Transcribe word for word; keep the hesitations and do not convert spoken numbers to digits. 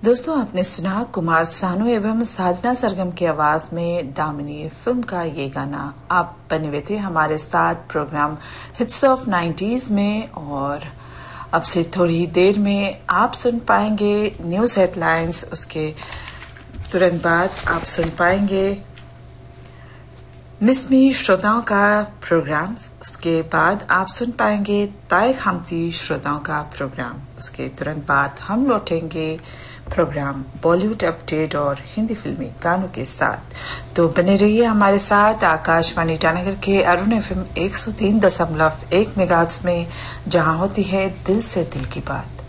दोस्तों, आपने सुना कुमार सानू एवं साधना सरगम की आवाज में दामिनी फिल्म का ये गाना। आप बने हुए थे हमारे साथ प्रोग्राम हिट्स ऑफ नाइंटीज़ में, और अब से थोड़ी देर में आप सुन पाएंगे न्यूज हेडलाइंस। उसके तुरंत बाद आप सुन पाएंगे निस्मी श्रोताओं का प्रोग्राम। उसके बाद आप सुन पाएंगे ताय खामती श्रोताओं का प्रोग्राम। उसके तुरंत बाद हम लौटेंगे प्रोग्राम बॉलीवुड अपडेट और हिंदी फिल्मी गानों के साथ। तो बने रहिए हमारे साथ आकाशवाणी ईटानगर के अरुण एफएम एक सौ तीन दशमलव एक मेगाहर्ट्ज में, जहां होती है दिल से दिल की बात।